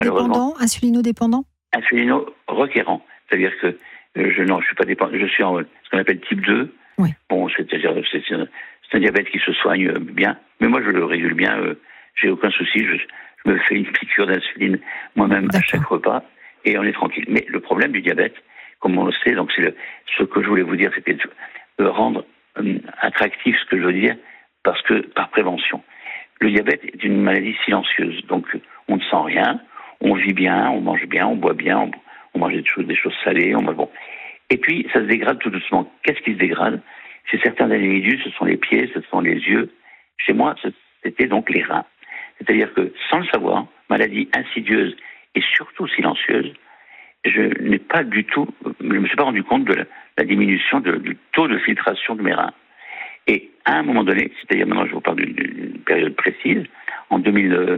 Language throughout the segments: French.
Dépendant, insulino-dépendant? Insulino-requérant. C'est-à-dire que je suis pas dépendant, je suis en ce qu'on appelle type 2. Oui. Bon, c'est-à-dire c'est un diabète qui se soigne bien, mais moi je le régule bien, j'ai aucun souci, je me fais une piqûre d'insuline moi-même à chaque repas et on est tranquille. Mais le problème du diabète, comme on le sait, donc ce que je voulais vous dire, c'était de rendre attractif ce que je veux dire, parce que par prévention. Le diabète est une maladie silencieuse, donc on ne sent rien, on vit bien, on mange bien, on boit bien, on mange des choses salées, bon. Et puis ça se dégrade tout doucement. Qu'est-ce qui se dégrade? Chez certains individus, ce sont les pieds, ce sont les yeux. Chez moi, c'était donc les reins. C'est-à-dire que, sans le savoir, maladie insidieuse et surtout silencieuse, je ne me suis pas rendu compte de la diminution du taux de filtration de mes reins. Et à un moment donné, c'est-à-dire maintenant je vous parle d'une période précise, en 2015,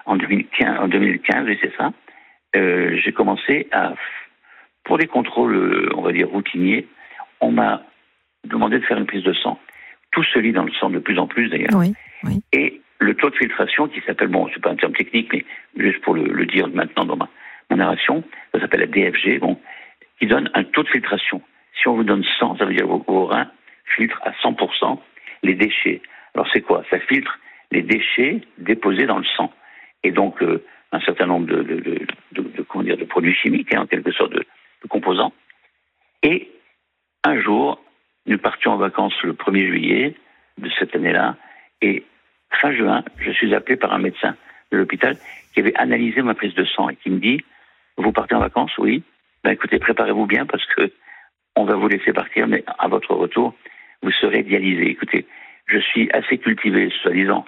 et c'est ça, j'ai commencé pour des contrôles, on va dire, routiniers, on m'a demandé de faire une prise de sang. Tout se lit dans le sang de plus en plus d'ailleurs. Oui. Et le taux de filtration qui s'appelle, bon, c'est pas un terme technique, mais juste pour le dire maintenant dans ma narration, ça s'appelle la DFG, qui donne un taux de filtration. Si on vous donne 100, ça veut dire que vos reins filtrent à 100% les déchets. Alors c'est quoi? Ça filtre les déchets déposés dans le sang. Et donc un certain nombre de produits chimiques, en quelque sorte de composants. Et un jour, nous partions en vacances le 1er juillet de cette année-là, et fin juin, je suis appelé par un médecin de l'hôpital qui avait analysé ma prise de sang et qui me dit « Vous partez en vacances? Oui. Ben écoutez, préparez-vous bien parce que on va vous laisser partir, mais à votre retour, vous serez dialysé. » Écoutez, je suis assez cultivé, soi-disant,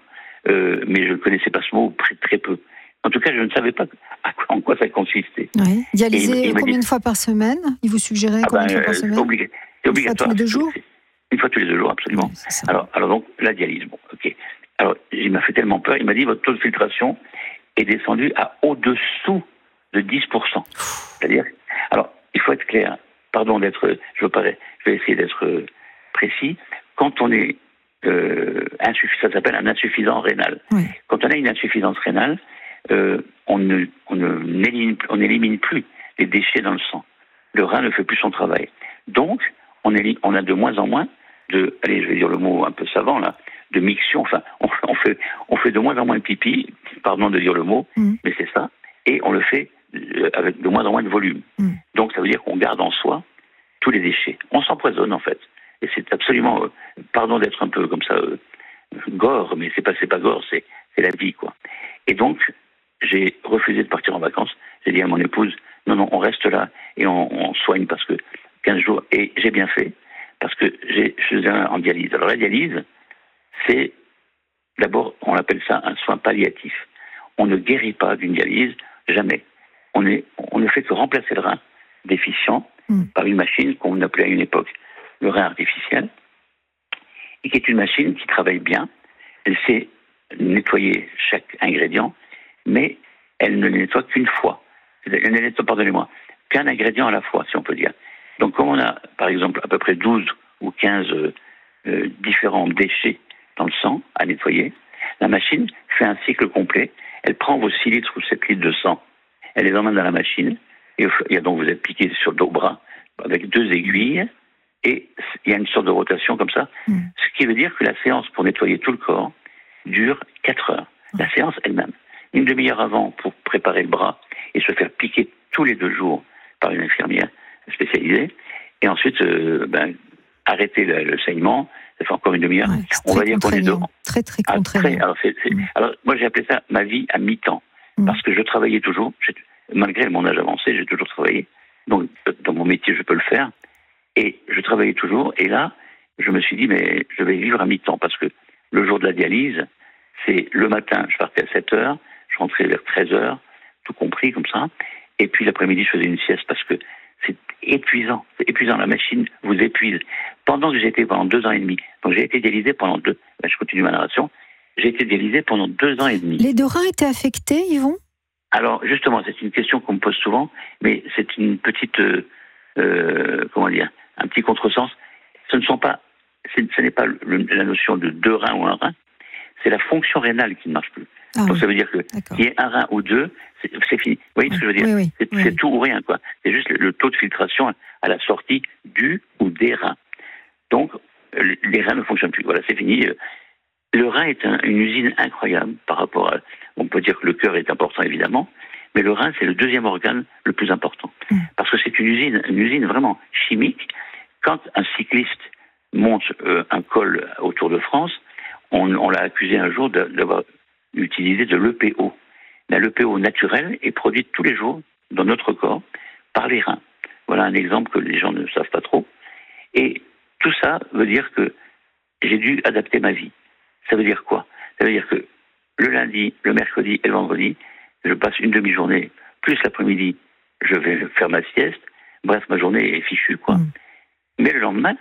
mais je ne connaissais pas ce mot, très peu. En tout cas, je ne savais pas en quoi ça consistait. Oui. Dialysé combien de fois par semaine? Il vous suggérait combien de fois par semaine? C'est obligatoire. Une fois tous les 2 jours? Une fois tous les 2 jours, absolument. Oui, alors donc, la dialyse, bon, ok. Alors, il m'a fait tellement peur, il m'a dit, votre taux de filtration est descendu à au-dessous de 10%. C'est-à-dire, alors, il faut être clair, pardon d'être, je vais essayer d'être précis, quand on est insuffisant, ça s'appelle un insuffisant rénal. Oui. Quand on a une insuffisance rénale, on n'élimine plus les déchets dans le sang. Le rein ne fait plus son travail. Donc, on a de moins en moins allez, je vais dire le mot un peu savant là, de miction. Enfin, on fait de moins en moins de pipi, pardon de dire le mot, mais c'est ça, et on le fait avec de moins en moins de volume. Donc, ça veut dire qu'on garde en soi tous les déchets. On s'empoisonne en fait. Et c'est absolument, pardon d'être un peu comme ça, gore, mais c'est pas gore, c'est la vie, quoi. Et donc, j'ai refusé de partir en vacances. J'ai dit à mon épouse, non, on reste là et on soigne parce que 15 jours, et j'ai bien fait, parce que je suis en dialyse. Alors la dialyse, c'est d'abord, on appelle ça un soin palliatif. On ne guérit pas d'une dialyse, jamais. On ne fait que remplacer le rein déficient par une machine qu'on appelait à une époque le rein artificiel, et qui est une machine qui travaille bien. Elle sait nettoyer chaque ingrédient, mais elle ne le nettoie qu'une fois. Elle ne nettoie, pardonnez-moi, qu'un ingrédient à la fois, si on peut dire. Donc, comme on a, par exemple, à peu près 12 ou 15 différents déchets dans le sang à nettoyer, la machine fait un cycle complet. Elle prend vos 6 litres ou 7 litres de sang, elle les emmène dans la machine, et donc vous êtes piqué sur le bras avec 2 aiguilles, et il y a une sorte de rotation comme ça, ce qui veut dire que la séance pour nettoyer tout le corps dure 4 heures. La séance elle-même. Une demi-heure avant pour préparer le bras et se faire piquer tous les 2 jours par une infirmière spécialisée, et ensuite arrêter le saignement, ça fait encore une demi-heure. On va dire qu'on est dedans. Très contraignant. Alors moi j'ai appelé ça ma vie à mi-temps, parce que je travaillais toujours, malgré mon âge avancé, j'ai toujours travaillé, donc dans mon métier je peux le faire, et je travaillais toujours, et là je me suis dit mais je vais vivre à mi-temps, parce que le jour de la dialyse, c'est le matin, je partais à 7h, je rentrais vers 13h, tout compris comme ça, et puis l'après-midi je faisais une sieste, parce que c'est épuisant, la machine vous épuise. Pendant 2 ans et demi, donc j'ai été dialysé pendant je continue ma narration, j'ai été dialysé pendant 2 ans et demi. Les 2 reins étaient affectés, Yvon? Alors justement, c'est une question qu'on me pose souvent, mais c'est une petite, un petit contresens. Ce n'est pas la notion de 2 reins ou un rein, c'est la fonction rénale qui ne marche plus. Donc ça veut dire que qu'il y ait un rein ou 2, c'est fini. Vous voyez ce que je veux dire? Oui. C'est tout ou rien, quoi. C'est juste le taux de filtration à la sortie du ou des reins. Donc, les reins ne fonctionnent plus. Voilà, c'est fini. Le rein est une usine incroyable par rapport à... On peut dire que le cœur est important, évidemment, mais le rein, c'est le deuxième organe le plus important. Parce que c'est une usine vraiment chimique. Quand un cycliste monte un col au Tour de France, on l'a accusé un jour d'avoir utilisé de l'EPO. L'EPO naturel est produit tous les jours dans notre corps par les reins. Voilà un exemple que les gens ne savent pas trop. Et tout ça veut dire que j'ai dû adapter ma vie. Ça veut dire quoi? Ça veut dire que le lundi, le mercredi et le vendredi, je passe une demi-journée, plus l'après-midi, je vais faire ma sieste. Bref, ma journée est fichue, quoi. Mais le lendemain,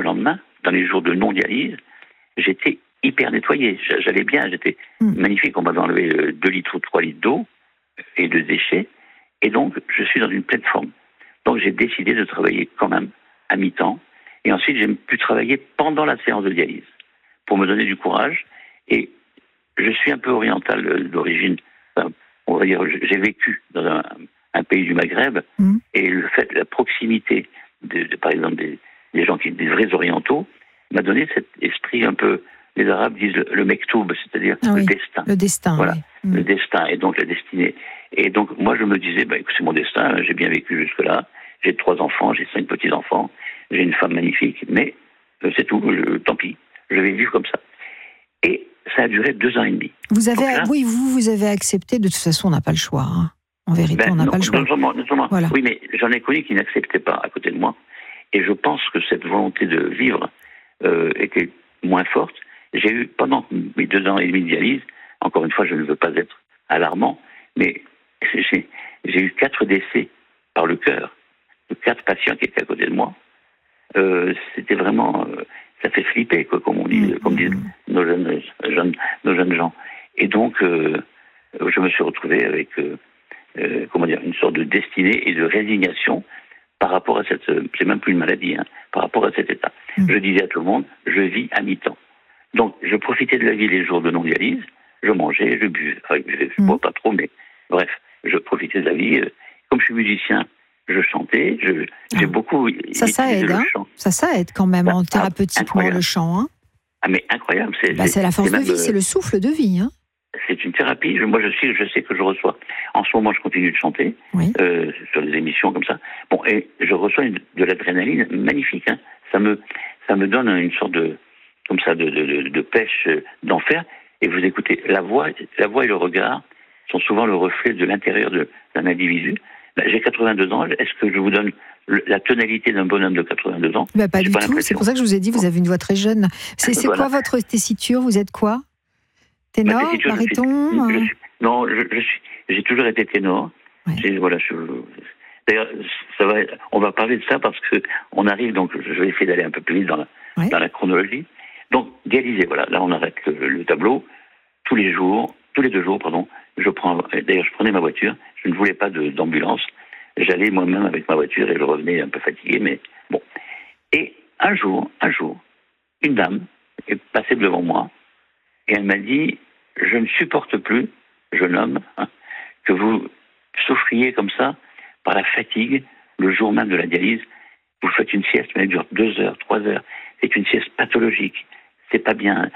dans les jours de non-dialyse, j'étais hyper nettoyé. J'allais bien, j'étais magnifique. On m'avait enlevé 2 litres ou 3 litres d'eau et de déchets. Et donc, je suis dans une pleine forme. Donc, j'ai décidé de travailler quand même à mi-temps. Et ensuite, j'ai pu travailler pendant la séance de dialyse pour me donner du courage. Et je suis un peu oriental d'origine. Enfin, on va dire, j'ai vécu dans un pays du Maghreb. Et le fait, la proximité, par exemple, des gens des vrais orientaux, m'a donné cet esprit un peu... Les Arabes disent le mektoub, c'est-à-dire le destin. Le destin, voilà, oui. le destin et donc la destinée. Et donc, moi, je me disais, c'est mon destin, j'ai bien vécu jusque-là. J'ai 3 enfants, j'ai 5 petits-enfants, j'ai une femme magnifique, mais c'est tout, tant pis, je vais vivre comme ça. Et ça a duré 2 ans et demi. Vous avez accepté, de toute façon, on n'a pas le choix. Hein. En vérité, on n'a pas le choix. Voilà. Oui, mais j'en ai connu qui n'acceptaient pas à côté de moi. Et je pense que cette volonté de vivre était moins forte. J'ai eu, pendant mes 2 ans et demi de dialyse, encore une fois, je ne veux pas être alarmant, mais j'ai eu 4 décès par le cœur, de 4 patients qui étaient à côté de moi. C'était vraiment... ça fait flipper, quoi, comme disent nos jeunes gens. Et donc, je me suis retrouvé avec une sorte de destinée et de résignation par rapport à c'est même plus une maladie, par rapport à cet état. Je disais à tout le monde, je vis à mi-temps. Donc, je profitais de la vie les jours de non-dialyse, je mangeais, je buvais, je bois pas trop, mais bref, je profitais de la vie. Comme je suis musicien, je chantais, j'ai beaucoup ça aide, le chant. Ça aide quand même, thérapeutiquement, le chant. Hein. Ah, mais incroyable. C'est la force de vie, c'est le souffle de vie. Hein. C'est une thérapie. Moi, je sais que je reçois. En ce moment, je continue de chanter sur des émissions comme ça. Bon, et je reçois de l'adrénaline magnifique. Hein. Ça me donne une sorte de pêche d'enfer. Et vous écoutez, la voix et le regard sont souvent le reflet de l'intérieur d'un individu. J'ai 82 ans. Est-ce que je vous donne la tonalité d'un bonhomme de 82 ans? Pas du tout. C'est pour ça que je vous ai dit, vous avez une voix très jeune. C'est quoi votre tessiture? Vous êtes quoi? Ténor, baryton? Non, j'ai toujours été ténor. Ouais. D'ailleurs, on va parler de ça parce que on arrive, donc je vais essayer d'aller un peu plus vite dans la chronologie. Donc, dialysé, voilà, là on arrête le tableau. Tous les 2 jours, je prenais ma voiture. Je ne voulais pas d'ambulance. J'allais moi-même avec ma voiture et je revenais un peu fatigué, mais bon. Et un jour, une dame est passée devant moi et elle m'a dit, je ne supporte plus, jeune homme, que vous souffriez comme ça par la fatigue le jour même de la dialyse. Vous faites une sieste, mais elle dure 2 heures, 3 heures. C'est une sieste pathologique. C'est pas bien.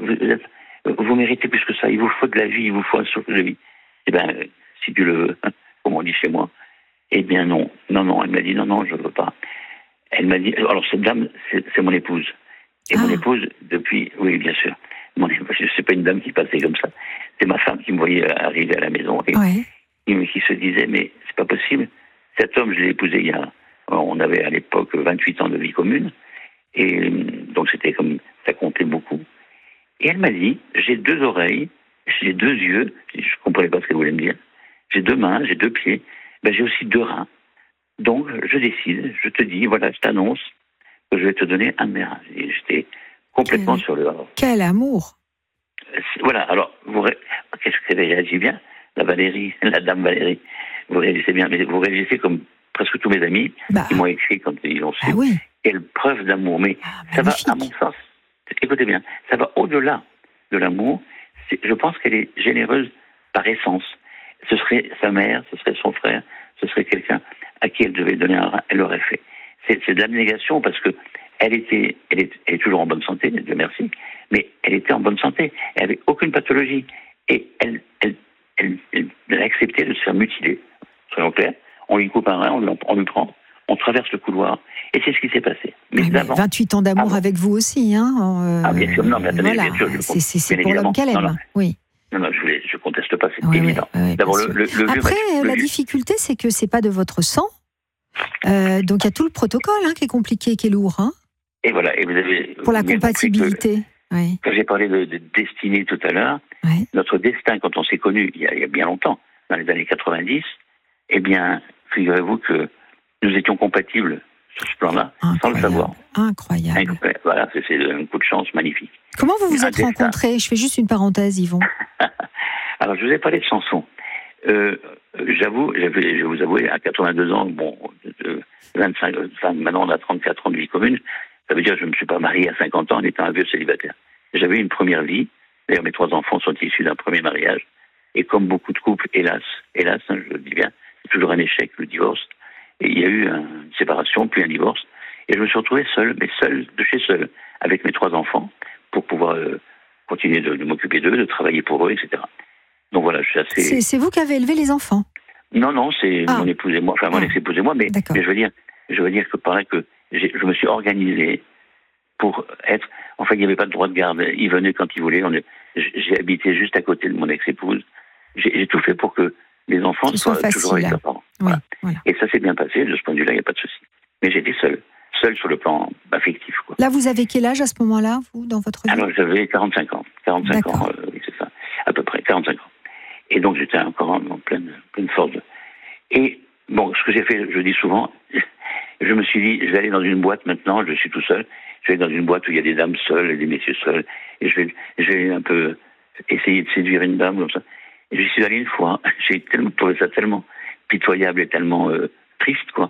Vous méritez plus que ça. Il vous faut de la vie, il vous faut un souffle de vie. Eh bien, si tu le veux, comme on dit chez moi. Eh bien, non. Elle m'a dit, non, je ne veux pas. Elle m'a dit, alors cette dame, c'est mon épouse. Et mon épouse, depuis, oui, bien sûr. C'est pas une dame qui passait comme ça. C'est ma femme qui me voyait arriver à la maison et qui se disait, mais c'est pas possible. Cet homme, je l'ai épousé on avait à l'époque 28 ans de vie commune. Et donc ça comptait beaucoup. Et elle m'a dit, j'ai 2 oreilles, j'ai 2 yeux, je ne comprenais pas ce qu'elle voulait me dire. J'ai 2 mains, j'ai 2 pieds, j'ai aussi 2 reins. Donc, je décide, je te dis, voilà, je t'annonce que je vais te donner un de mes reins. Et j'étais complètement sur le... Quel amour! Voilà, alors, qu'est-ce que vous réagissez bien? La dame Valérie, vous réagissez bien, mais vous réagissez comme presque tous mes amis qui m'ont écrit quand ils ont su. Quelle preuve d'amour. Mais ça va, à mon sens, écoutez bien, ça va au-delà de l'amour. Je pense qu'elle est généreuse par essence. ce serait sa mère, ce serait son frère, ce serait quelqu'un à qui elle devait donner un rein, elle l'aurait fait. C'est de l'abnégation parce que elle est toujours en bonne santé, Dieu merci, mais elle était en bonne santé, elle n'avait aucune pathologie. Et elle a accepté de se faire mutiler, soyons clairs. On lui coupe un rein, on lui prend, on traverse le couloir, et c'est ce qui s'est passé. Mais 28 ans d'amour avec vous aussi, hein. Bien sûr, non, mais attendez, voilà, bien sûr, c'est pour l'homme qu'elle aime, oui. Non, je conteste pas, c'est évident. D'abord, après, la difficulté, c'est que c'est pas de votre sang, donc il y a tout le protocole qui est compliqué, qui est lourd. Et voilà, et vous avez pour la compatibilité. Quand j'ai parlé de destinée tout à l'heure, notre destin, quand on s'est connus il y a bien longtemps, dans les années 90, eh bien, figurez-vous que nous étions compatibles sur ce plan-là, sans le savoir. Incroyable. Voilà, c'est un coup de chance magnifique. Comment vous vous êtes rencontrés? Je fais juste une parenthèse, Yvon. Alors, je vous ai parlé de chansons. J'avoue, je vais vous avouer, à 82 ans, maintenant on a 34 ans de vie commune, ça veut dire que je ne me suis pas marié à 50 ans en étant un vieux célibataire. J'avais une première vie. D'ailleurs, mes 3 enfants sont issus d'un premier mariage. Et comme beaucoup de couples, hélas, je le dis bien, c'est toujours un échec, le divorce. Et il y a eu une séparation, puis un divorce. Et je me suis retrouvé seul, mais seul, de chez seul, avec mes 3 enfants, pour pouvoir continuer de m'occuper d'eux, de travailler pour eux, etc. Donc voilà, je suis assez... C'est vous qui avez élevé les enfants? Non, c'est mon épouse et moi, enfin mon ex-épouse et moi, mais je veux dire que par là que je me suis organisé pour être... Enfin, il n'y avait pas de droit de garde. Il venait quand il voulait. J'ai habité juste à côté de mon ex-épouse. J'ai tout fait pour que les enfants soient toujours avec leurs parents. Voilà. Et ça s'est bien passé. De ce point de vue-là, il n'y a pas de souci. Mais j'étais seul sur le plan affectif. Là, vous avez quel âge à ce moment-là, vous, dans votre vie? Alors, j'avais 45 ans. 45 ans, c'est ça. À peu près, 45 ans. Et donc, j'étais encore en pleine force. Et bon, ce que j'ai fait, je dis souvent, je me suis dit, je vais aller dans une boîte maintenant, je suis tout seul, je vais aller dans une boîte où il y a des dames seules et des messieurs seuls, et je vais un peu essayer de séduire une dame comme ça. Et j'y suis allé une fois, j'ai trouvé ça tellement pitoyable et tellement triste, quoi.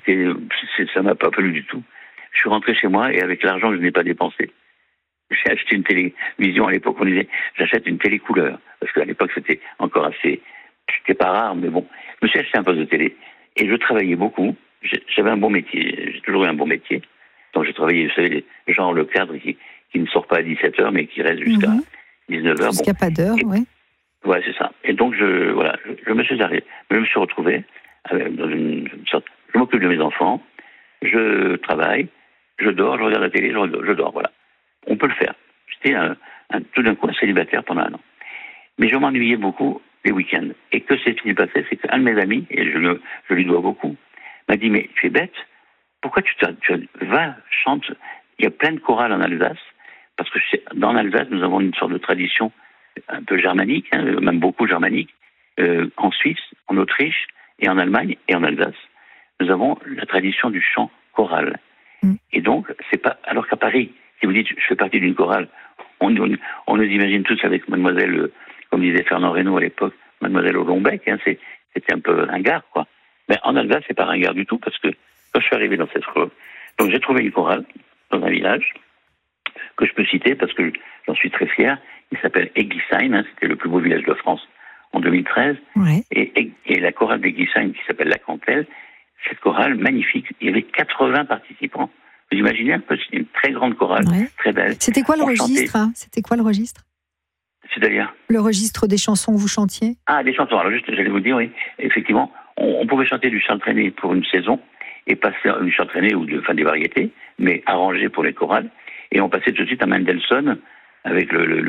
Ça m'a pas plu du tout. Je suis rentré chez moi et avec l'argent que je n'ai pas dépensé, j'ai acheté une télévision. À l'époque, on disait, j'achète une télécouleur. Parce qu'à l'époque, c'était encore assez... C'était pas rare, mais bon. Je me suis acheté un poste de télé. Et je travaillais beaucoup. J'avais un bon métier. J'ai toujours eu un bon métier. Donc, j'ai travaillé, vous savez, genre le cadre qui ne sort pas à 17h, mais qui reste jusqu'à 19h. Jusqu'à pas d'heure, oui. Ouais, c'est ça. Et donc, je me suis arrêté. Je me suis retrouvé dans une sorte... Je m'occupe de mes enfants. Je travaille. Je dors. Je regarde la télé. Je dors, voilà. On peut le faire. J'étais tout d'un coup un célibataire pendant 1 an. Mais je m'ennuyais beaucoup les week-ends. Et que s'est-il passé? C'est qu'un de mes amis, et je lui dois beaucoup, m'a dit, mais tu es bête, pourquoi tu vas, chante, il y a plein de chorales en Alsace, parce que dans l'Alsace, nous avons une sorte de tradition un peu germanique, même beaucoup germanique, en Suisse, en Autriche, et en Allemagne, et en Alsace. Nous avons la tradition du chant choral. Et donc, c'est pas, alors qu'à Paris, si vous dites, je fais partie d'une chorale, on nous imagine tous avec mademoiselle, comme disait Fernand Reynaud à l'époque, mademoiselle au long bec, c'était un peu ringard, quoi. Mais en Alsace, c'est pas ringard du tout, parce que quand je suis arrivé dans cette chorale, donc j'ai trouvé une chorale dans un village, que je peux citer, parce que j'en suis très fier, il s'appelle Eguisheim, c'était le plus beau village de France en 2013, et la chorale d'Eguisheim, qui s'appelle La Cantelle, cette chorale magnifique, il y avait 80 participants. Vous imaginez un peu, c'est une très grande chorale, très belle. C'était quoi le registre C'était quoi le registre? C'est-à-dire le registre des chansons que vous chantiez? Ah, des chansons. Alors juste, j'allais vous dire, oui, effectivement, on pouvait chanter du chant traîné pour une saison, et passer du chant traîné ou des variétés, mais arrangé pour les chorales. Et on passait tout de suite à Mendelssohn, avec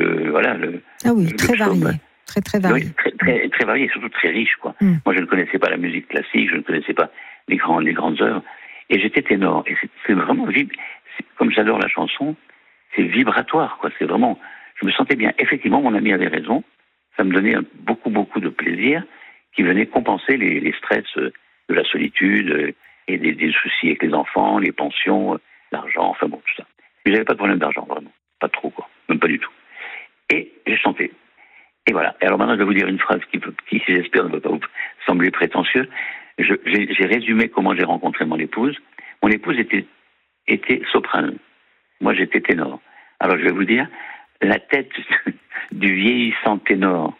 Ah oui, très varié. Très varié. Oui, très varié, surtout très riche, quoi. Moi, je ne connaissais pas la musique classique, je ne connaissais pas les grandes œuvres. Et j'étais ténor. Et c'est vraiment comme j'adore la chanson, c'est vibratoire, quoi. C'est vraiment, je me sentais bien. Effectivement, mon ami avait raison. Ça me donnait beaucoup, beaucoup de plaisir qui venait compenser les stress de la solitude et des soucis avec les enfants, les pensions, l'argent, enfin bon, tout ça. Mais j'avais pas de problème d'argent, vraiment. Pas trop, quoi. Même pas du tout. Et j'ai chanté. Et voilà. Et alors maintenant, je vais vous dire une phrase qui j'espère, ne va pas vous sembler prétentieux. J'ai résumé comment j'ai rencontré mon épouse. Mon épouse était soprano. Moi, j'étais ténor. Alors, je vais vous dire, la tête du vieillissant ténor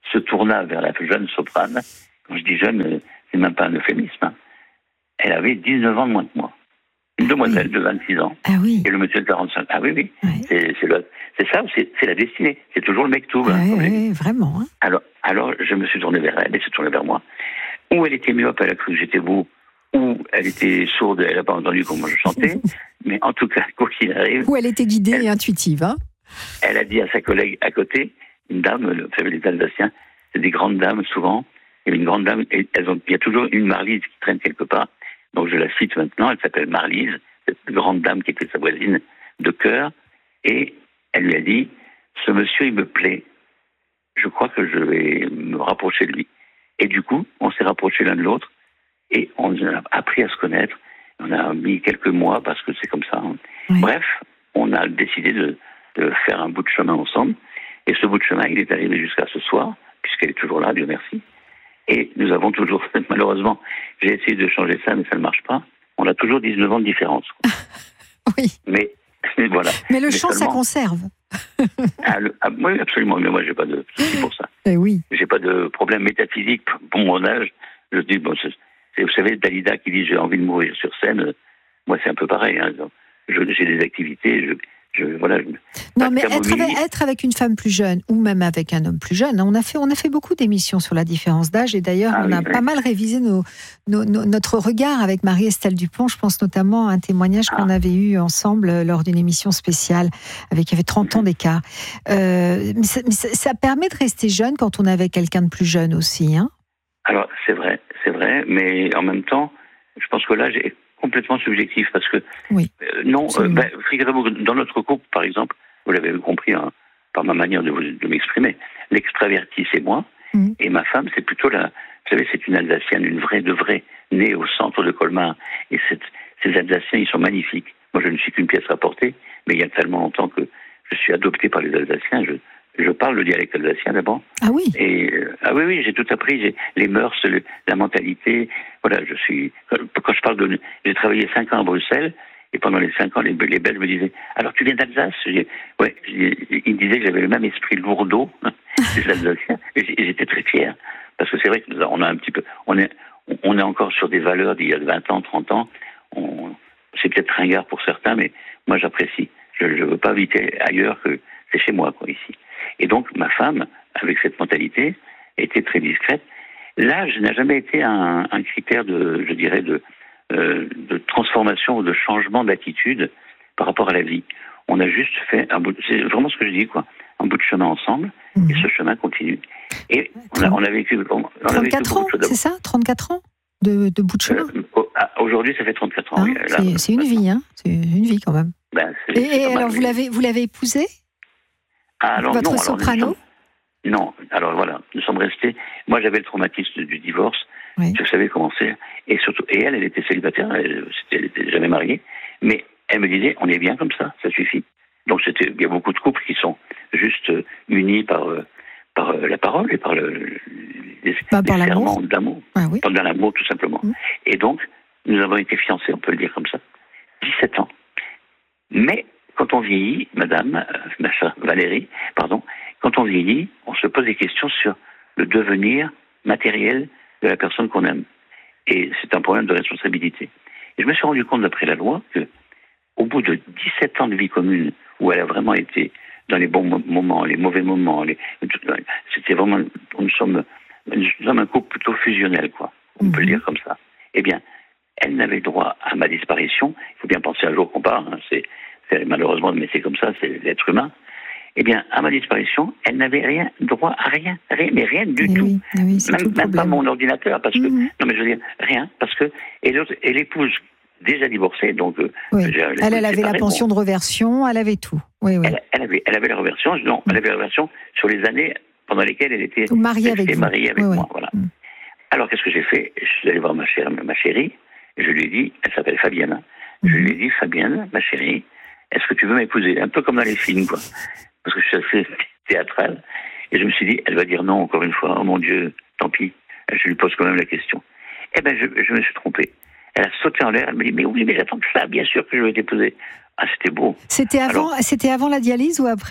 se tourna vers la jeune soprane. Quand je dis jeune, c'est même pas un euphémisme. Hein. Elle avait 19 ans de moins que moi. Une demoiselle de 26 ans. Ah oui. Et le monsieur de 45. Ah oui, oui. Ouais. C'est ça, c'est la destinée. C'est toujours le mektoub. Ah oui, vraiment. Hein. Alors, je me suis tourné vers elle, elle s'est tournée vers moi. Ou elle était myope, elle a cru que j'étais beau, ou elle était sourde, elle n'a pas entendu comment je chantais. Mais en tout cas, quoi qu'il arrive... Ou elle était guidée et intuitive. Hein. Elle a dit à sa collègue à côté, une dame, vous savez, les Alsaciens, c'est des grandes dames souvent. Il y a une grande dame, et il y a toujours une Marlise qui traîne quelque part. Donc je la cite maintenant, elle s'appelle Marlise, cette grande dame qui était sa voisine de cœur. Et elle lui a dit, ce monsieur, il me plaît. Je crois que je vais me rapprocher de lui. Et du coup, on s'est rapprochés l'un de l'autre et on a appris à se connaître. On a mis quelques mois parce que c'est comme ça. Hein. Oui. Bref, on a décidé de faire un bout de chemin ensemble. Et ce bout de chemin, il est arrivé jusqu'à ce soir, puisqu'elle est toujours là, Dieu merci. Et nous avons toujours, malheureusement, j'ai essayé de changer ça, mais ça ne marche pas. On a toujours 19 ans de différence. Oui. Mais voilà. Mais le chant, ça conserve. Oui, absolument. Mais moi, j'ai pas de souci pour ça. Oui. J'ai pas de problème métaphysique pour mon âge. Je dis, bon, vous savez, Dalida qui dit j'ai envie de mourir sur scène. Moi, c'est un peu pareil. Hein. J'ai des activités. Voilà. Non, mais être avec une femme plus jeune ou même avec un homme plus jeune, on a fait beaucoup d'émissions sur la différence d'âge et d'ailleurs on a pas mal révisé notre regard avec Marie-Estelle Dupont. Je pense notamment à un témoignage qu'on avait eu ensemble lors d'une émission spéciale il y avait 30 ans d'écart. Mais ça permet de rester jeune quand on est avec quelqu'un de plus jeune aussi. Hein. Alors c'est vrai, mais en même temps, je pense que l'âge est complètement subjectif parce que dans notre couple, par exemple, vous l'avez compris hein, par ma manière de m'exprimer, l'extraverti c'est moi et ma femme c'est plutôt vous savez, c'est une Alsacienne, une vraie de vraie, née au centre de Colmar et ces Alsaciens ils sont magnifiques. Moi je ne suis qu'une pièce rapportée, mais il y a tellement longtemps que je suis adopté par les Alsaciens. Je parle le dialecte alsacien d'abord. Ah oui. Et oui, j'ai tout appris. J'ai les mœurs, la mentalité. Voilà, quand je parle j'ai travaillé 5 ans à Bruxelles et pendant les 5 ans, les Belges me disaient alors tu viens d'Alsace? Ils me disaient que j'avais le même esprit lourdeau des Alsaciens. Et j'étais très fier parce que c'est vrai que on a un petit peu, on est encore sur des valeurs d'il y a 20 ans, 30 ans. C'est peut-être ringard pour certains, mais moi j'apprécie. Je ne veux pas habiter ailleurs que c'est chez moi, quoi, ici. Et donc, ma femme, avec cette mentalité, était très discrète. L'âge n'a jamais été un critère de transformation ou de changement d'attitude par rapport à la vie. On a juste fait c'est vraiment ce que je dis, quoi, un bout de chemin ensemble, et ce chemin continue. Et on a vécu... 34 ans, c'est ça? 34 ans de bout de chemin aujourd'hui, ça fait 34 ans. Hein, oui, c'est une vie, hein. C'est une vie, quand même. Et alors, vous l'avez épousée? Votre soprano? Non, alors voilà, nous sommes restés. Moi, j'avais le traumatisme du divorce. Oui. Je savais comment c'est. Et surtout, elle était célibataire, elle n'était jamais mariée. Mais elle me disait, on est bien comme ça suffit. Donc, il y a beaucoup de couples qui sont juste unis par la parole et par les serments d'amour. Ah, oui. Par l'amour, tout simplement. Et donc, nous avons été fiancés, on peut le dire comme ça, 17 ans. Mais, quand on vieillit, ma soeur Valérie, quand on vieillit, on se pose des questions sur le devenir matériel de la personne qu'on aime. Et c'est un problème de responsabilité. Et je me suis rendu compte, d'après la loi, qu'au bout de 17 ans de vie commune, où elle a vraiment été dans les bons moments, les mauvais moments, c'était vraiment, nous sommes un couple plutôt fusionnel, quoi. On peut le dire comme ça. Eh bien, elle n'avait droit à ma disparition. Il faut bien penser un jour qu'on part, hein, c'est malheureusement, mais c'est comme ça, c'est l'être humain. Eh bien, à ma disparition, elle n'avait droit à rien, mais rien du tout. Oui, même pas mon ordinateur, parce que, non mais je veux dire, rien, parce que, et l'épouse, déjà divorcée, donc... elle avait la pension de reversion, elle avait tout. Oui. Elle avait la reversion, elle avait la reversion sur les années pendant lesquelles elle était mariée avec moi, voilà. Alors, qu'est-ce que j'ai fait? Je suis allé voir ma chérie, et je lui ai dit, elle s'appelle Fabienne, je lui ai dit, Fabienne, ma chérie, est-ce que tu veux m'épouser? Un peu comme dans les films, quoi. Parce que je suis assez théâtrale. Et je me suis dit, elle va dire non, encore une fois. Oh mon Dieu, tant pis. Je lui pose quand même la question. Eh bien, je me suis trompé. Elle a sauté en l'air. Elle me dit, mais oui, mais j'attends que ça. Bien sûr que je vais t'épouser. Ah, c'était beau. C'était avant la dialyse ou après?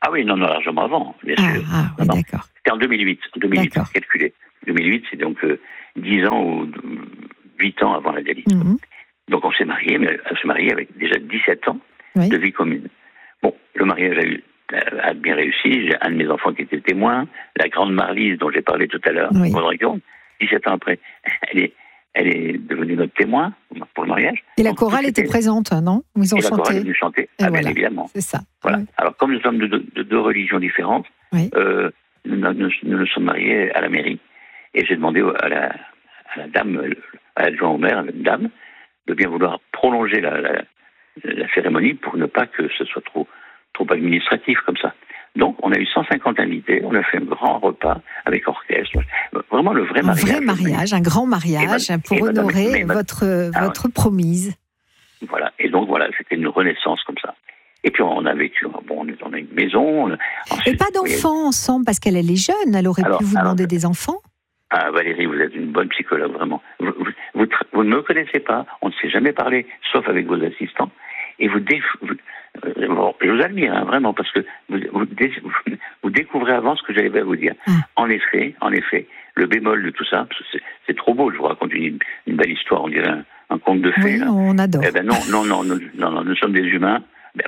Ah oui, non, largement avant, bien sûr. Oui, d'accord. C'était en 2008. En 2008, calculé. 2008, c'est donc 10 ans ou 8 ans avant la dialyse. Donc on s'est mariés, mais on s'est mariés avec déjà 17 ans de vie commune. Bon, le mariage a bien réussi. J'ai un de mes enfants qui était témoin. La grande Marlise, dont j'ai parlé tout à l'heure, 17 ans après, elle est devenue notre témoin pour le mariage. Et la chorale était présente, non? Ils ont chanté. La chorale est venue chanter, bien évidemment. C'est ça. Voilà. Alors, comme nous sommes de deux religions différentes, nous nous sommes mariés à la mairie. Et j'ai demandé à la dame, à l'adjoint au maire, une dame, de bien vouloir prolonger la cérémonie pour ne pas que ce soit trop administratif comme ça. Donc, on a eu 150 invités, on a fait un grand repas avec orchestre, vraiment le vrai mariage. Un vrai mariage, un grand mariage pour honorer votre promise. Voilà, et donc voilà, c'était une renaissance comme ça. Et puis on a vécu, on a une maison. Et pas d'enfants ensemble, parce qu'elle est jeune, elle aurait pu vous demander des enfants. Ah, Valérie, vous êtes une bonne psychologue, vraiment. Vous ne me connaissez pas, on ne s'est jamais parlé, sauf avec vos assistants. Et je vous admire, vraiment, parce que vous découvrez avant ce que j'allais vous dire. En effet, le bémol de tout ça, c'est trop beau, je vous raconte une belle histoire, on dirait un conte de fées. Oui, on adore. Eh ben non, nous sommes des humains.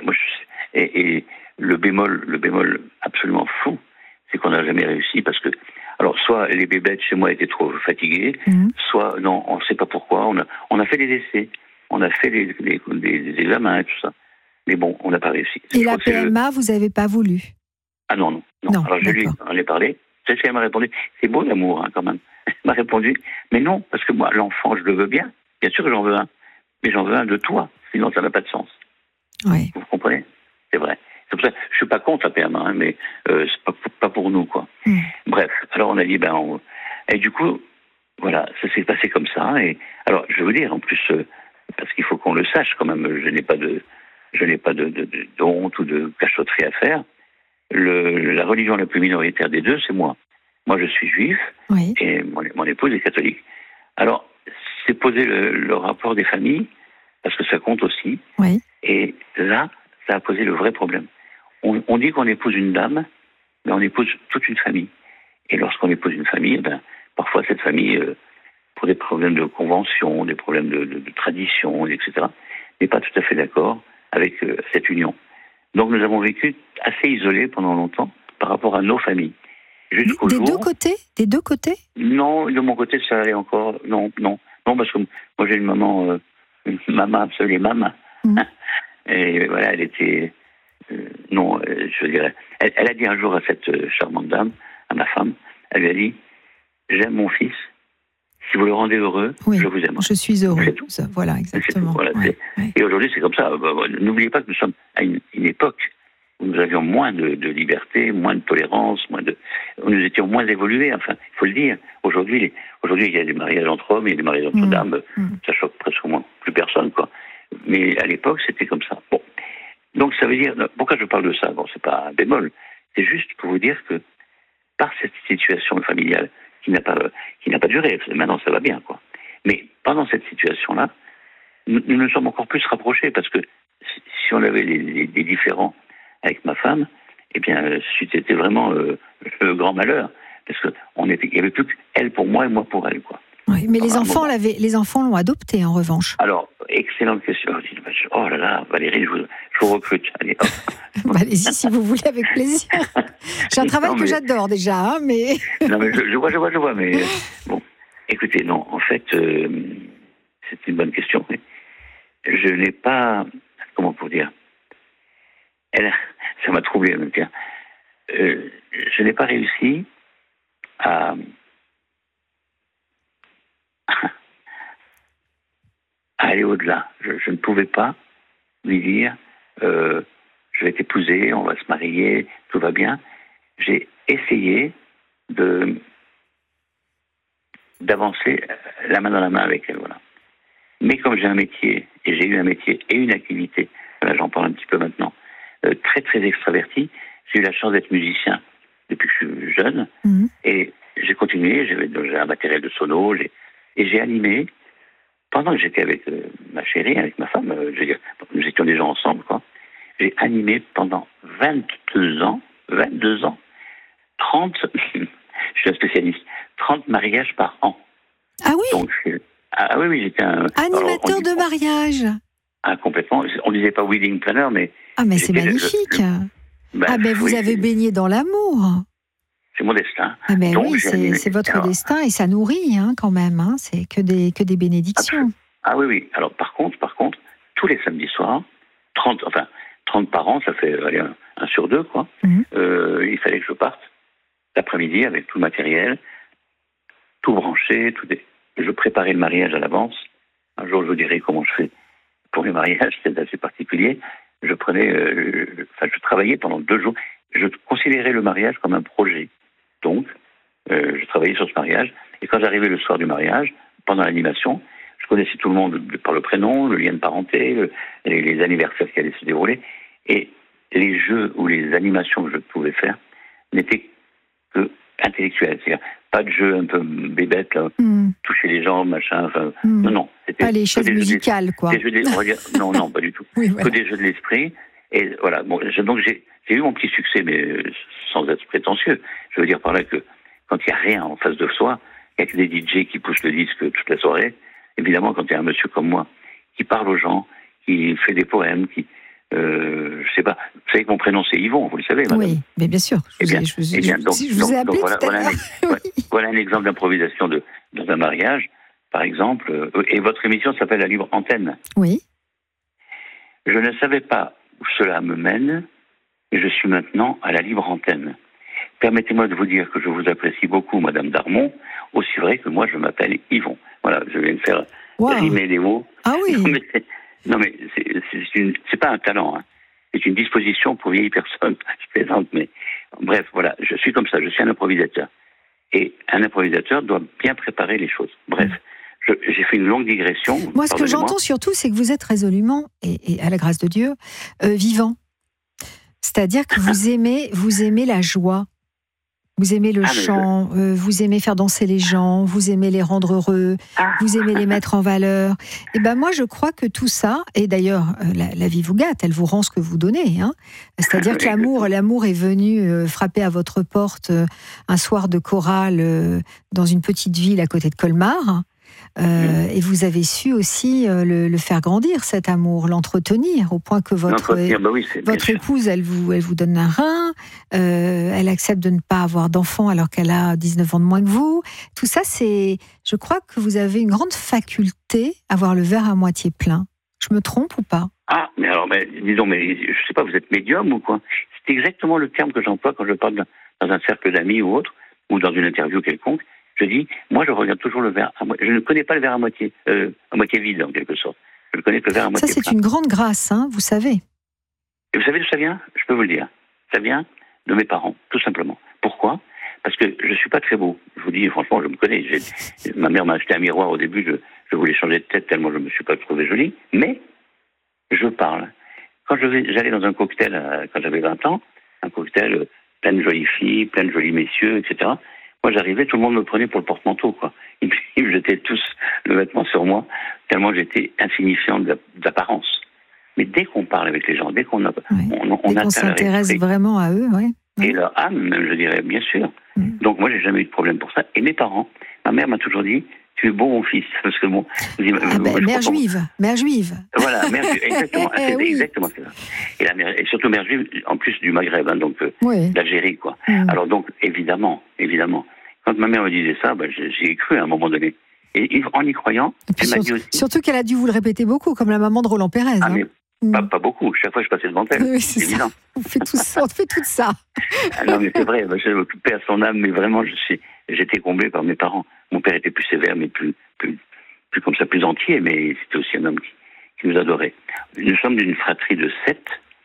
Et le bémol absolument fou, c'est qu'on n'a jamais réussi, parce que, alors, soit les bébêtes chez moi étaient trop fatiguées, soit, non, on ne sait pas pourquoi, on a fait des essais, on a fait des examens et tout ça. Mais bon, on n'a pas réussi. Et la PMA, vous n'avez pas voulu? Ah non. Alors je lui en ai parlé. C'est ce qu'elle m'a répondu. C'est beau l'amour, quand même. Elle m'a répondu, mais non, parce que moi, l'enfant, je le veux bien. Bien sûr que j'en veux un. Mais j'en veux un de toi. Sinon, ça n'a pas de sens. Oui. Vous comprenez? C'est vrai. C'est pour ça que je ne suis pas contre la PMA, mais c'est pas pour nous, quoi. Bref, alors on a dit, et du coup, voilà, ça s'est passé comme ça. Et alors, je veux dire, en plus, parce qu'il faut qu'on le sache quand même, je n'ai pas de honte ou de cachotterie à faire. La religion la plus minoritaire des deux, c'est moi. Moi, je suis juif et mon épouse est catholique. Alors, c'est poser le rapport des familles, parce que ça compte aussi. Oui. Et là, ça a posé le vrai problème. On dit qu'on épouse une dame, mais on épouse toute une famille. Et lorsqu'on épouse une famille, parfois cette famille, pour des problèmes de convention, des problèmes de tradition, etc., n'est pas tout à fait d'accord avec cette union. Donc nous avons vécu assez isolés pendant longtemps par rapport à nos familles. Des deux côtés? Non, de mon côté ça allait encore. Non, parce que moi j'ai une maman, absolue maman. Et voilà, elle était... je dirais... Elle a dit un jour à cette charmante dame, à ma femme, elle lui a dit, j'aime mon fils. Si vous le rendez heureux, je vous aime. Je suis heureux. Voilà, exactement. Voilà, et aujourd'hui, c'est comme ça. N'oubliez pas que nous sommes à une époque où nous avions moins de liberté, moins de tolérance, où nous étions moins évolués. Enfin, il faut le dire. Aujourd'hui, il y a des mariages entre hommes, il y a des mariages entre dames. Ça choque presque moins plus personne, quoi. Mais à l'époque, c'était comme ça. Bon. Donc, ça veut dire... Pourquoi je parle de ça? Bon, c'est pas un bémol. C'est juste pour vous dire que par cette situation familiale qui n'a pas duré, maintenant ça va bien, quoi. Mais pendant cette situation-là, nous nous sommes encore plus rapprochés, parce que si on avait des différends avec ma femme, eh bien, c'était vraiment le grand malheur, parce qu'il n'y avait plus qu'elle pour moi et moi pour elle, quoi. Oui, mais les enfants l'ont adopté, en revanche. Alors, excellente question. Oh là là, Valérie, je vous recrute. Allez, hop. Allez-y, si vous voulez, avec plaisir. J'ai un travail que j'adore déjà, mais... Non, mais je vois, mais... Bon, écoutez, non, en fait, c'est une bonne question, mais je n'ai pas... Comment pour dire? Ça m'a troublé, même, tiens. Je n'ai pas réussi à aller au-delà. Je ne pouvais pas lui dire je vais t'épouser, on va se marier, tout va bien. J'ai essayé d'avancer la main dans la main avec elle, voilà. Mais comme j'ai un métier, et j'ai eu un métier et une activité, là j'en parle un petit peu maintenant, très très extraverti, j'ai eu la chance d'être musicien depuis que je suis jeune, et j'ai continué, j'ai un matériel de sono, et j'ai animé. Pendant que j'étais avec ma chérie, avec ma femme, nous étions déjà ensemble, quoi. j'ai animé pendant 22 ans, 30, je suis un spécialiste, 30 mariages par an. Ah oui. Donc, oui, j'étais un animateur de mariage. Ah, complètement. On disait pas wedding planner, mais... Ah, mais c'est magnifique. Vous avez baigné dans l'amour. C'est mon destin. Ah, mais oui, c'est votre destin et ça nourrit, quand même. C'est que des bénédictions. Ah oui. Alors, par contre, tous les samedis soirs, 30 par an, ça fait un sur deux, quoi. Il fallait que je parte l'après-midi avec tout le matériel, tout branché, je préparais le mariage à l'avance. Un jour, je vous dirai comment je fais pour les mariages, c'est assez particulier. Je travaillais pendant 2 jours. Je considérais le mariage comme un projet. Donc, je travaillais sur ce mariage. Et quand j'arrivais le soir du mariage, pendant l'animation, je connaissais tout le monde par le prénom, le lien de parenté, les anniversaires qui allaient se dérouler. Et les jeux ou les animations que je pouvais faire n'étaient que intellectuels. C'est-à-dire, pas de jeu un peu bébête, là, toucher les jambes, machin. Non. C'était pas les choses musicales, quoi. Non, pas du tout. Oui, que des jeux de l'esprit. Et voilà. Bon, donc j'ai eu mon petit succès, mais sans être prétentieux. Je veux dire par là que quand il n'y a rien en face de soi, il n'y a que des DJ qui poussent le disque toute la soirée. Évidemment, quand il y a un monsieur comme moi qui parle aux gens, qui fait des poèmes, je sais pas. Vous savez que mon prénom c'est Yvon, vous le savez, madame. Oui, mais bien sûr. Je vous ai appelé voilà un exemple d'improvisation dans un mariage, par exemple. Et votre émission s'appelle La Libre Antenne. Oui. Je ne savais pas où cela me mène, et je suis maintenant à la Libre Antenne. Permettez-moi de vous dire que je vous apprécie beaucoup, Madame Darmon, aussi vrai que moi je m'appelle Yvon. Voilà, je viens de faire rimer les mots. Ah oui. Non mais c'est pas un talent, c'est une disposition pour vieilles personnes. Je plaisante, mais bref, voilà, je suis comme ça, je suis un improvisateur. Et un improvisateur doit bien préparer les choses. Bref, j'ai fait une longue digression. Moi, ce que j'entends surtout, c'est que vous êtes résolument, et à la grâce de Dieu, vivant. C'est-à-dire que vous aimez la joie. Vous aimez le chant, vous aimez faire danser les gens, vous aimez les rendre heureux, vous aimez les mettre en valeur. Et moi, je crois que tout ça, et d'ailleurs, la vie vous gâte, elle vous rend ce que vous donnez. C'est-à-dire que l'amour est venu frapper à votre porte un soir de chorale dans une petite ville à côté de Colmar. Et vous avez su aussi le faire grandir, cet amour, l'entretenir, au point que votre épouse, elle vous donne un rein, elle accepte de ne pas avoir d'enfant alors qu'elle a 19 ans de moins que vous. Tout ça, je crois que vous avez une grande faculté à voir le verre à moitié plein. Je me trompe ou pas ? Ah, mais alors, disons, je sais pas, vous êtes médium ou quoi ? C'est exactement le terme que j'emploie quand je parle dans un cercle d'amis ou autre, ou dans une interview quelconque. Je dis, moi, je regarde toujours le verre à moitié. Je ne connais pas le verre à moitié vide, en quelque sorte. Je ne connais que le verre à moitié plein. Ça, c'est une grande grâce, vous savez. Et vous savez d'où ça vient ? Je peux vous le dire. Ça vient de mes parents, tout simplement. Pourquoi ? Parce que je ne suis pas très beau. Je vous dis, franchement, je me connais. Ma mère m'a acheté un miroir au début. Je voulais changer de tête tellement je ne me suis pas trouvé jolie. Mais je parle. Quand j'allais dans un cocktail, quand j'avais 20 ans, un cocktail plein de jolies filles, plein de jolis messieurs, etc., moi, j'arrivais, tout le monde me prenait pour le porte-manteau, quoi. Ils me jetaient tous le vêtement sur moi, tellement j'étais insignifiant d'apparence. Mais dès qu'on parle avec les gens, dès qu'on s'intéresse vraiment à eux, et leur âme, même, je dirais, bien sûr. Donc, moi, j'ai jamais eu de problème pour ça. Et mes parents, ma mère m'a toujours dit, tu es beau, mon fils. Parce que mère juive. Voilà, mère juive, exactement. C'est exactement ça. Et surtout mère juive, en plus du Maghreb, donc d'Algérie, quoi. Alors donc, évidemment, quand ma mère me disait ça, j'y ai cru à un moment donné. Et en y croyant, elle m'a dit aussi... Surtout qu'elle a dû vous le répéter beaucoup, comme la maman de Roland Pérez. Ah, mais pas beaucoup. Chaque fois, je passais devant elle. Oui, c'est évident. On fait tout ça. Non, mais c'est vrai. Je m'occupais à son âme, mais vraiment, j'étais comblé par mes parents. Mon père était plus sévère, mais plus comme ça, plus entier, mais c'était aussi un homme qui nous adorait. Nous sommes d'une fratrie de 7,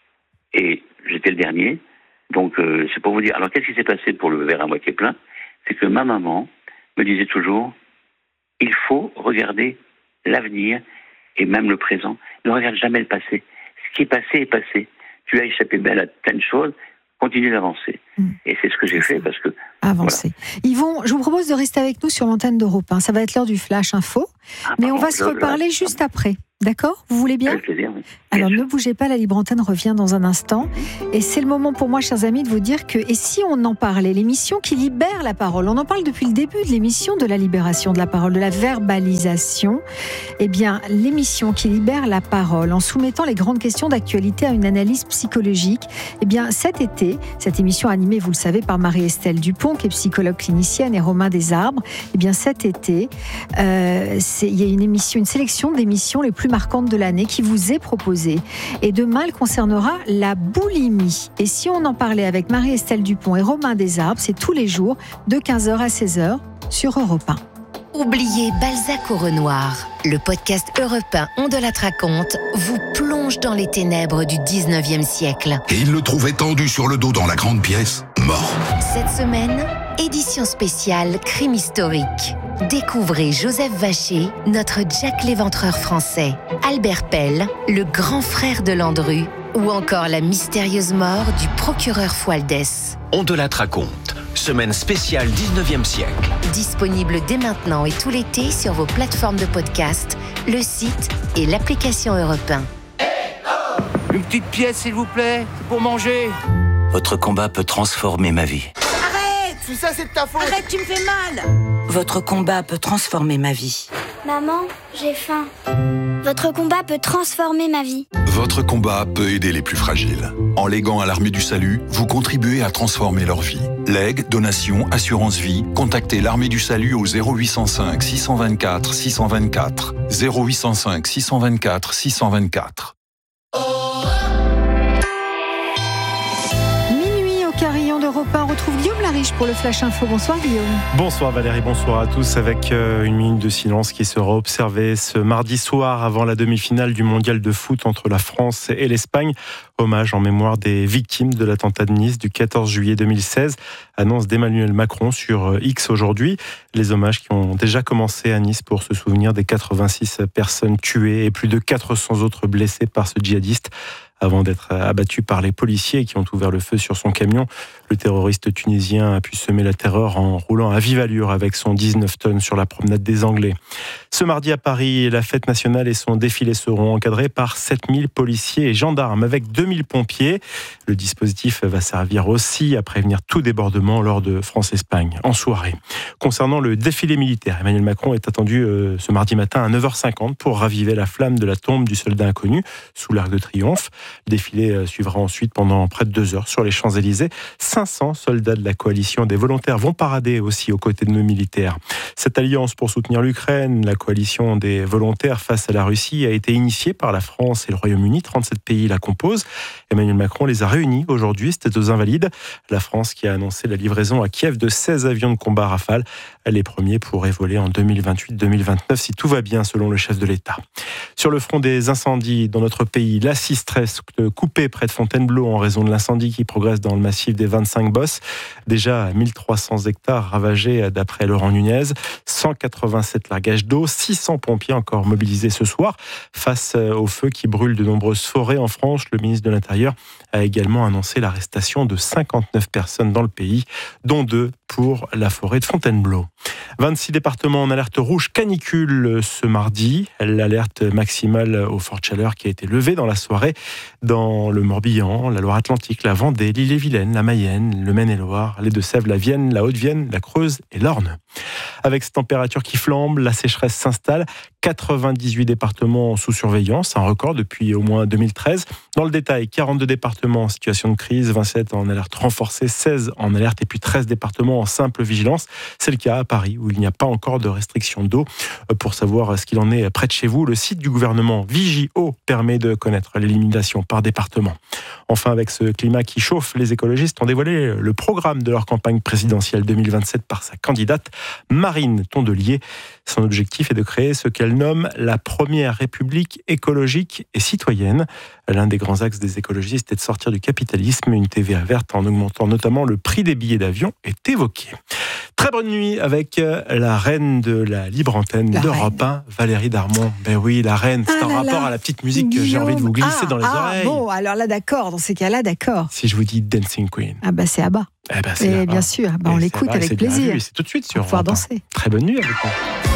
et j'étais le dernier. Donc, c'est pour vous dire. Alors, qu'est-ce qui s'est passé pour le verre à moitié plein ? C'est que ma maman me disait toujours, il faut regarder l'avenir et même le présent. Ne regarde jamais le passé. Ce qui est passé est passé. Tu as échappé belle à plein de choses, continue d'avancer. Et c'est ce que j'ai fait parce que... Avancer. Voilà. Yvon, je vous propose de rester avec nous sur l'antenne d'Europe 1. Ça va être l'heure du Flash Info, mais on va se reparler juste après. D'accord ? Vous voulez bien ? Avec plaisir, oui. Alors ne bougez pas, la libre antenne revient dans un instant. Et c'est le moment pour moi, chers amis, de vous dire que, et si on en parlait, l'émission qui libère la parole, on en parle depuis le début de l'émission de la libération de la parole, de la verbalisation, eh bien l'émission qui libère la parole en soumettant les grandes questions d'actualité à une analyse psychologique, eh bien cet été, cette émission animée, vous le savez, par Marie-Estelle Dupont, qui est psychologue clinicienne, et Romain Desarbres, eh bien cet été, il y a une sélection d'émissions les plus marquantes de l'année qui vous est proposée. Et demain, elle concernera la boulimie. Et si on en parlait avec Marie-Estelle Dupont et Romain Desarbres, c'est tous les jours de 15h à 16h sur Europe 1. Oubliez Balzac au Renoir. Le podcast Europe 1 On de la raconte vous plonge dans les ténèbres du 19e siècle. Et il le trouvait tendu sur le dos dans la grande pièce, mort. Cette semaine, édition spéciale Crime historique. Découvrez Joseph Vacher, notre Jack l'Éventreur français, Albert Pell, le grand frère de Landru, ou encore la mystérieuse mort du procureur Fualdès. On de la raconte, semaine spéciale 19e siècle. Disponible dès maintenant et tout l'été sur vos plateformes de podcast, le site et l'application Europe 1. Une petite pièce, s'il vous plaît, pour manger. Votre combat peut transformer ma vie. Tout ça, c'est de ta faute. Arrête, tu me fais mal. Votre combat peut transformer ma vie. Maman, j'ai faim. Votre combat peut transformer ma vie. Votre combat peut aider les plus fragiles. En léguant à l'Armée du Salut, vous contribuez à transformer leur vie. Legs, donations, assurance vie, contactez l'Armée du Salut au 0805 624 624. 0805 624 624. Carillon d'Europe 1, on retrouve Guillaume Lariche pour le Flash Info. Bonsoir Guillaume. Bonsoir Valérie, bonsoir à tous. Avec une minute de silence qui sera observée ce mardi soir avant la demi-finale du mondial de foot entre la France et l'Espagne. Hommage en mémoire des victimes de l'attentat de Nice du 14 juillet 2016. Annonce d'Emmanuel Macron sur X aujourd'hui. Les hommages qui ont déjà commencé à Nice pour se souvenir des 86 personnes tuées et plus de 400 autres blessées par ce djihadiste. Avant d'être abattu par les policiers qui ont ouvert le feu sur son camion, le terroriste tunisien a pu semer la terreur en roulant à vive allure avec son 19 tonnes sur la promenade des Anglais. Ce mardi à Paris, la fête nationale et son défilé seront encadrés par 7000 policiers et gendarmes avec 2000 pompiers. Le dispositif va servir aussi à prévenir tout débordement lors de France-Espagne en soirée. Concernant le défilé militaire, Emmanuel Macron est attendu ce mardi matin à 9h50 pour raviver la flamme de la tombe du soldat inconnu sous l'Arc de Triomphe. Le défilé suivra ensuite pendant près de 2 heures sur les Champs-Élysées. 500 soldats de la coalition des volontaires vont parader aussi aux côtés de nos militaires. Cette alliance pour soutenir l'Ukraine, la coalition des volontaires face à la Russie, a été initiée par la France et le Royaume-Uni. 37 pays la composent. Emmanuel Macron les a réunis aujourd'hui. C'était aux Invalides. La France qui a annoncé la livraison à Kiev de 16 avions de combat Rafale. Les premiers pourraient voler en 2028-2029 si tout va bien selon le chef de l'État. Sur le front des incendies dans notre pays, la 6-13 coupée près de Fontainebleau en raison de l'incendie qui progresse dans le massif des 25 Bosses. Déjà 1300 hectares ravagés d'après Laurent Nunez. 187 largages d'eau, 600 pompiers encore mobilisés ce soir. Face au feu qui brûle de nombreuses forêts en France, le ministre de l'Intérieur a également annoncé l'arrestation de 59 personnes dans le pays, dont 2 pour la forêt de Fontainebleau. 26 départements en alerte rouge canicule ce mardi. L'alerte maximale aux fortes chaleurs qui a été levée dans la soirée dans le Morbihan, la Loire-Atlantique, la Vendée, l'Ille-et-Vilaine, la Mayenne, le Maine-et-Loire, les Deux-Sèvres, la Vienne, la Haute-Vienne, la Creuse et l'Orne. Avec cette température qui flambe, la sécheresse s'installe. 98 départements sous surveillance, un record depuis au moins 2013. Dans le détail, 42 départements en situation de crise, 27 en alerte renforcée, 16 en alerte et puis 13 départements en simple vigilance. C'est le cas à Paris où il n'y a pas encore de restriction d'eau. Pour savoir ce qu'il en est près de chez vous, le site du gouvernement Vigio permet de connaître l'élimination par département. Enfin, avec ce climat qui chauffe, les écologistes ont dévoilé le programme de leur campagne présidentielle 2027 par sa candidate Marine Tondelier. Son objectif est de créer ce qu'elle nomme la première république écologique et citoyenne. L'un des grands axes des écologistes est de sortir du capitalisme. Une TVA verte en augmentant notamment le prix des billets d'avion est évoquée. Très bonne nuit avec la reine de la libre antenne d'Europe 1, Valérie Darmon. Ben oui, la reine, c'est un rapport à la petite musique que j'ai envie de vous glisser dans les oreilles. Bon, alors là d'accord, dans ces cas-là d'accord. Si je vous dis Dancing Queen. Ah bah c'est ABBA. Eh ben, c'est bien sûr, on l'écoute avec plaisir. C'est tout de suite sur pouvoir danser. Très bonne nuit avec vous.